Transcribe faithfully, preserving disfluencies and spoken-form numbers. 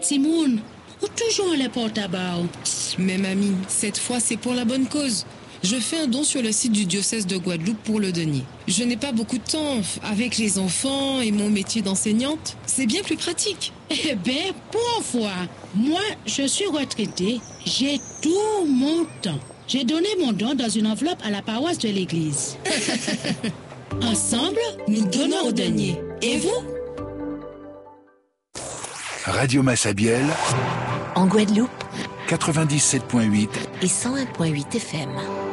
Timoun. Ou toujours les porte-tabac. Mais mamie, cette fois c'est pour la bonne cause. Je fais un don sur le site du diocèse de Guadeloupe pour le denier. Je n'ai pas beaucoup de temps. Avec les enfants et mon métier d'enseignante, c'est bien plus pratique. Eh bien, pour fois, moi, je suis retraitée. J'ai tout mon temps. J'ai donné mon don dans une enveloppe à la paroisse de l'église. Ensemble, nous donnons au denier. Et vous? Radio Massabielle, en Guadeloupe, quatre-vingt-dix-sept point huit et cent un point huit F M.